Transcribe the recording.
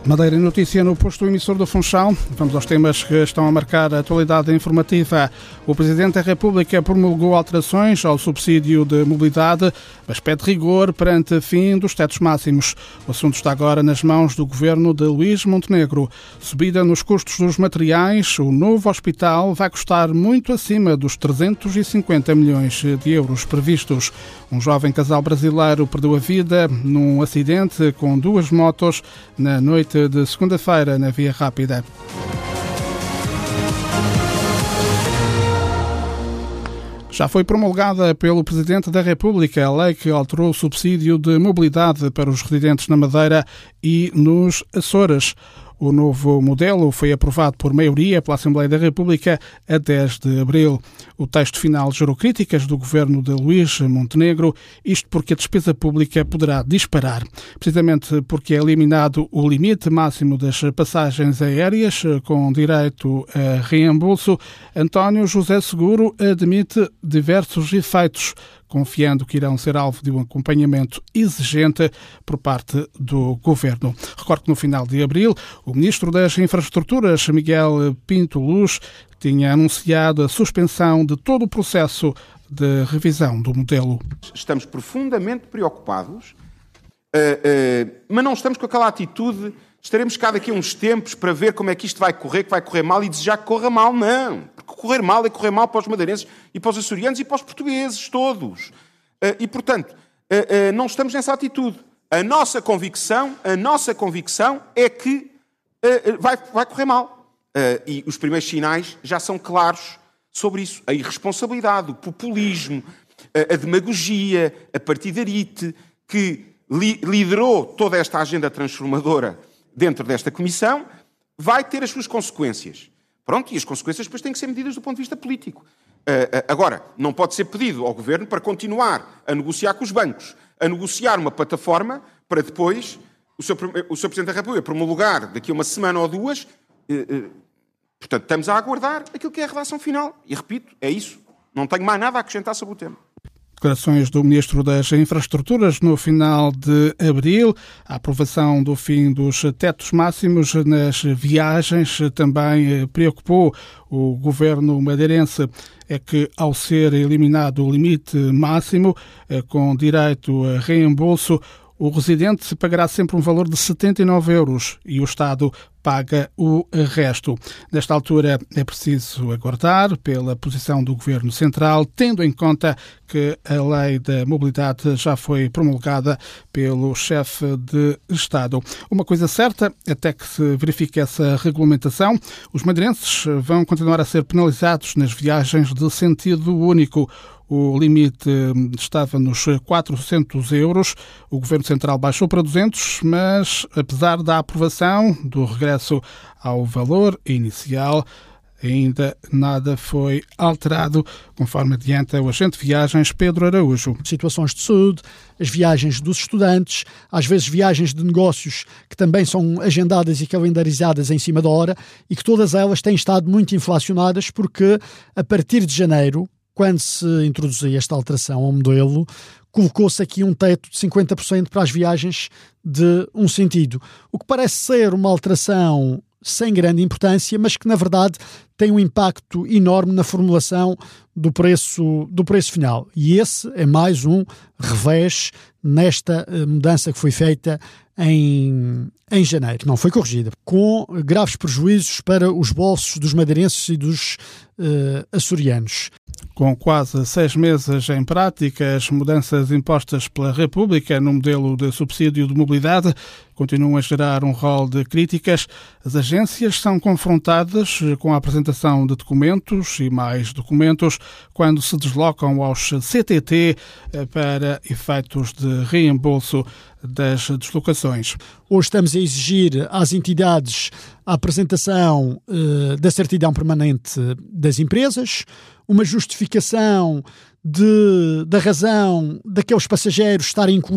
Madeira Notícia no posto emissor do Funchal. Vamos aos temas que estão a marcar a atualidade informativa. O Presidente da República promulgou alterações ao subsídio de mobilidade, mas pede rigor perante fim dos tetos máximos. O assunto está agora nas mãos do Governo de Luís Montenegro. Subida nos custos dos materiais, o novo hospital vai custar muito acima dos 350 milhões de euros previstos. Um jovem casal brasileiro perdeu a vida num acidente com duas motos na noite de segunda-feira na Via Rápida. Já foi promulgada pelo Presidente da República a lei que alterou o subsídio de mobilidade para os residentes na Madeira e nos Açores. O novo modelo foi aprovado por maioria pela Assembleia da República a 10 de abril. O texto final gerou críticas do governo de Luís Montenegro, isto porque a despesa pública poderá disparar. Precisamente porque é eliminado o limite máximo das passagens aéreas com direito a reembolso, António José Seguro admite diversos efeitos, confiando que irão ser alvo de um acompanhamento exigente por parte do Governo. Recordo que no final de abril, o Ministro das Infraestruturas, Miguel Pinto Luz, tinha anunciado a suspensão de todo o processo de revisão do modelo. Estamos profundamente preocupados, mas não estamos com aquela atitude, estaremos cá daqui a uns tempos para ver como é que isto vai correr, que vai correr mal e desejar que corra mal. Não, porque correr mal é correr mal para os madeirenses e para os açorianos e para os portugueses todos. E, portanto, não estamos nessa atitude. A nossa convicção é que vai correr mal. E os primeiros sinais já são claros sobre isso. A irresponsabilidade, o populismo, a demagogia, a partidarite, que liderou toda esta agenda transformadora dentro desta comissão, vai ter as suas consequências. Pronto, e as consequências depois têm que ser medidas do ponto de vista político. Agora, não pode ser pedido ao Governo para continuar a negociar com os bancos, a negociar uma plataforma para depois o Sr. Presidente da República promulgar daqui a uma semana ou duas. Portanto, estamos a aguardar aquilo que é a redação final. E repito, é isso. Não tenho mais nada a acrescentar sobre o tema. Declarações do Ministro das Infraestruturas no final de abril. A aprovação do fim dos tetos máximos nas viagens também preocupou o governo madeirense. É que, ao ser eliminado o limite máximo, com direito a reembolso, o residente pagará sempre um valor de 79 euros e o Estado paga o resto. Nesta altura é preciso aguardar pela posição do Governo Central, tendo em conta que a Lei da Mobilidade já foi promulgada pelo chefe de Estado. Uma coisa certa, até que se verifique essa regulamentação, os madeirenses vão continuar a ser penalizados nas viagens de sentido único. O limite estava nos 400 euros. O Governo Central baixou para 200, mas apesar da aprovação do regresso ao valor inicial, ainda nada foi alterado, conforme adianta o agente de viagens Pedro Araújo. Situações de saúde, as viagens dos estudantes, às vezes viagens de negócios que também são agendadas e calendarizadas em cima da hora e que todas elas têm estado muito inflacionadas porque a partir de janeiro, quando se introduziu esta alteração ao modelo, colocou-se aqui um teto de 50% para as viagens de um sentido. O que parece ser uma alteração sem grande importância, mas que na verdade tem um impacto enorme na formulação do preço final. E esse é mais um revés nesta mudança que foi feita em janeiro. Não foi corrigida, com graves prejuízos para os bolsos dos madeirenses e dos açorianos. Com quase 6 meses em prática, as mudanças impostas pela República no modelo de subsídio de mobilidade continuam a gerar um rol de críticas. As agências são confrontadas com a apresentação de documentos e mais documentos quando se deslocam aos CTT para efeitos de reembolso das deslocações. Hoje estamos a exigir às entidades a apresentação da certidão permanente das empresas, uma justificação da razão daqueles passageiros estarem incluídos